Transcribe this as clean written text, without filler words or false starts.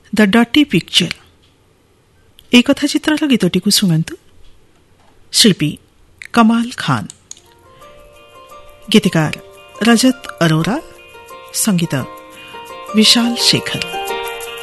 The dirty picture ଏହି କଥାଚିତ୍ରର ଗୀତଟିକୁ ଶୁଣନ୍ତୁ। ଶିଳ୍ପୀ କମାଲ ଖାନ, ଗୀତିକାର ରଜତ ଅରୋରା, ସଙ୍ଗୀତ ବିଶାଲ ଶେଖର।